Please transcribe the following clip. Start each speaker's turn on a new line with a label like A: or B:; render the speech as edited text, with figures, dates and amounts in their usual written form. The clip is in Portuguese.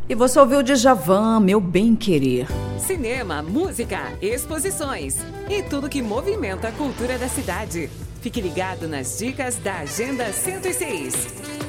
A: E você ouviu o Djavan, Meu Bem Querer.
B: Cinema, música, exposições e tudo que movimenta a cultura da cidade. Fique ligado nas dicas da Agenda 106.